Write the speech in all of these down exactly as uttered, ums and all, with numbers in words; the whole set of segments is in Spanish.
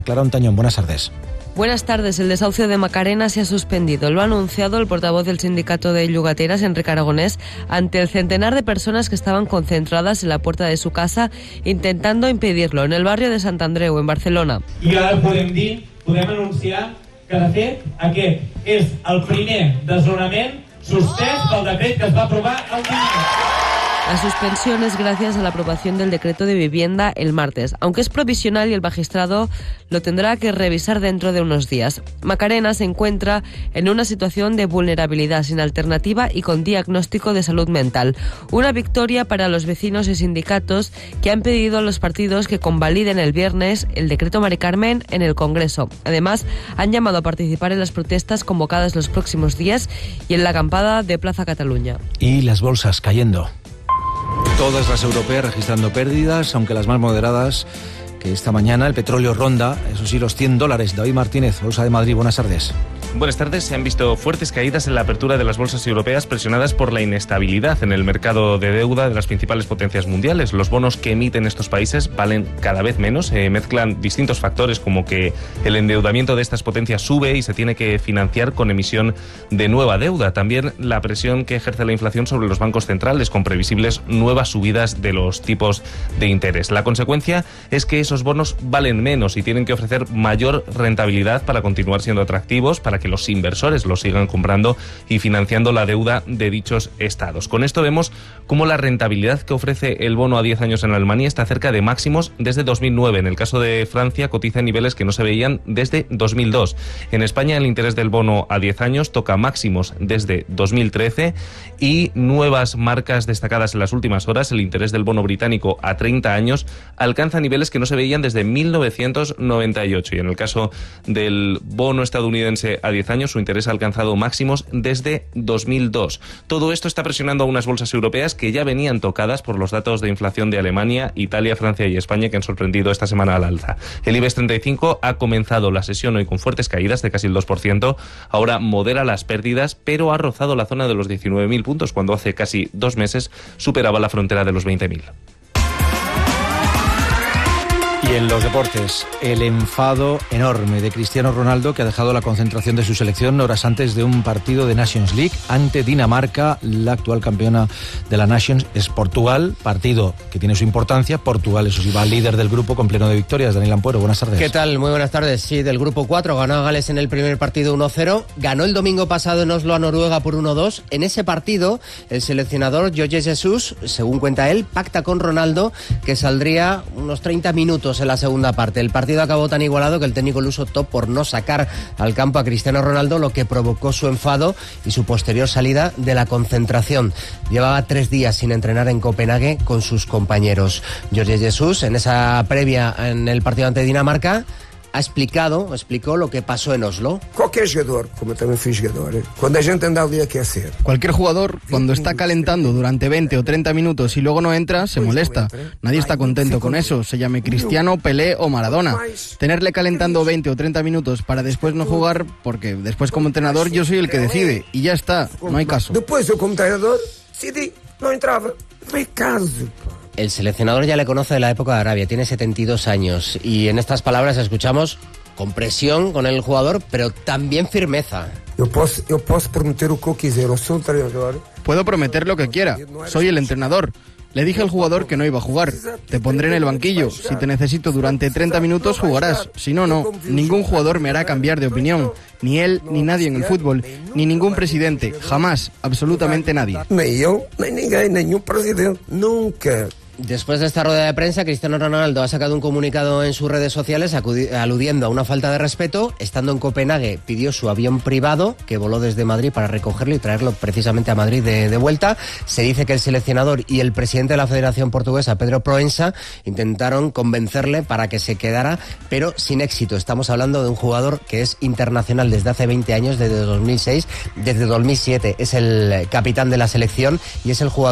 Clara Ontañón, buenas tardes. Buenas tardes. El desahucio de Macarena se ha suspendido. Lo ha anunciado el portavoz del sindicato de Llogateras, Enrique Aragonés, ante el centenar de personas que estaven concentradas en la puerta de su casa intentando impedirlo, en el barrio de Sant Andreu, en Barcelona. I ara podem dir, podem anunciar que, de fet, aquest és el primer desnonament suspès pel decret que es va aprovar el dimecres. La suspensión es gracias a la aprobación del decreto de vivienda el martes, aunque es provisional y el magistrado lo tendrá que revisar dentro de unos días. Macarena se encuentra en una situación de vulnerabilidad sin alternativa y con diagnóstico de salud mental. Una victoria para los vecinos y sindicatos que han pedido a los partidos que convaliden el viernes el decreto Mari Carmen en el Congreso. Además, han llamado a participar en las protestas convocadas los próximos días y en la acampada de Plaza Cataluña. Y las bolsas cayendo. Todas las europeas registrando pérdidas, aunque las más moderadas, que esta mañana el petróleo ronda, eso sí, los cien dólares. David Martínez, Bolsa de Madrid, buenas tardes. Buenas tardes. Se han visto fuertes caídas en la apertura de las bolsas europeas presionadas por la inestabilidad en el mercado de deuda de las principales potencias mundiales. Los bonos que emiten estos países valen cada vez menos. Eh, mezclan distintos factores como que el endeudamiento de estas potencias sube y se tiene que financiar con emisión de nueva deuda. También la presión que ejerce la inflación sobre los bancos centrales con previsibles nuevas subidas de los tipos de interés. La consecuencia es que esos bonos valen menos y tienen que ofrecer mayor rentabilidad para continuar siendo atractivos, para que los inversores los sigan comprando y financiando la deuda de dichos estados. Con esto vemos cómo la rentabilidad que ofrece el bono a diez años en Alemania está cerca de máximos desde dos mil nueve. En el caso de Francia cotiza en niveles que no se veían desde dos mil dos. En España el interés del bono a diez años toca máximos desde dos mil trece y nuevas marcas destacadas en las últimas horas. El interés del bono británico a treinta años alcanza niveles que no se veían desde mil novecientos noventa y ocho. Y en el caso del bono estadounidense a diez años, su interés ha alcanzado máximos desde dos mil dos. Todo esto está presionando a unas bolsas europeas que ya venían tocadas por los datos de inflación de Alemania, Italia, Francia y España, que han sorprendido esta semana al alza. El IBEX treinta y cinco ha comenzado la sesión hoy con fuertes caídas de casi el dos por ciento. Ahora modera las pérdidas, pero ha rozado la zona de los diecinueve mil puntos, cuando hace casi dos meses superaba la frontera de los veinte mil. Y en los deportes, el enfado enorme de Cristiano Ronaldo, que ha dejado la concentración de su selección horas antes de un partido de Nations League ante Dinamarca. La actual campeona de la Nations es Portugal, partido que tiene su importancia. Portugal, eso sí, va líder del grupo con pleno de victorias. Daniel Ampuero, buenas tardes. ¿Qué tal? Muy buenas tardes. Sí, del grupo cuatro ganó a Gales en el primer partido uno cero. Ganó el domingo pasado en Oslo a Noruega por uno dos. En ese partido, el seleccionador Jorge Jesus, según cuenta él, pacta con Ronaldo que saldría unos treinta minutos en la segunda parte. El partido acabó tan igualado que el técnico luso optó por no sacar al campo a Cristiano Ronaldo, lo que provocó su enfado y su posterior salida de la concentración. Llevaba tres días sin entrenar en Copenhague con sus compañeros. Jorge Jesus, en esa previa en el partido ante Dinamarca, ha explicado, explicó lo que pasó en Oslo. Cualquier jugador, como también fui jugador, cuando la gente anda al día que hacer. Cualquier jugador, cuando está calentando durante veinte o treinta minutos y luego no entra, se molesta. Nadie está contento con eso, se llame Cristiano, Pelé o Maradona. Tenerle calentando veinte o treinta minutos para después no jugar, porque después como entrenador yo soy el que decide, y ya está, no hay caso. Después yo como entrenador, decidí, no entraba, no hay caso. El seleccionador ya le conoce de la época de Arabia, tiene setenta y dos años y en estas palabras escuchamos con presión con el jugador, pero también firmeza. Yo puedo, yo puedo prometer lo que quiera, soy entrenador. Puedo prometer lo que quiera, soy el entrenador. Le dije al jugador que no iba a jugar. Te pondré en el banquillo. Si te necesito durante treinta minutos, jugarás. Si no, no. Ningún jugador me hará cambiar de opinión. Ni él, ni nadie en el fútbol. Ni ningún presidente. Jamás. Absolutamente nadie. Ni yo, ni ninguém, ningún presidente. Nunca. Después de esta rueda de prensa, Cristiano Ronaldo ha sacado un comunicado en sus redes sociales aludiendo a una falta de respeto. Estando en Copenhague, pidió su avión privado, que voló desde Madrid para recogerlo y traerlo precisamente a Madrid de, de vuelta. Se dice que el seleccionador y el presidente de la Federación Portuguesa, Pedro Proença, intentaron convencerle para que se quedara, pero sin éxito. Estamos hablando de un jugador que es internacional desde hace veinte años, desde dos mil seis, desde dos mil siete. Es el capitán de la selección y es el jugador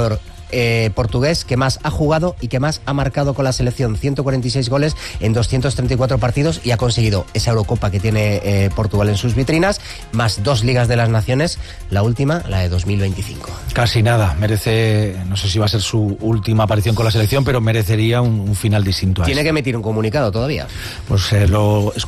eh, portugués que más ha jugado y que más ha marcado con la selección, ciento cuarenta y seis goles en doscientos treinta y cuatro partidos, y ha conseguido esa Eurocopa que tiene eh, Portugal en sus vitrinas, más dos Ligas de las Naciones, la última, la de dos mil veinticinco. Casi nada, merece, no sé si va a ser su última aparición con la selección, pero merecería un, un final distinto a Tiene este. que emitir un comunicado todavía. Pues eh, lo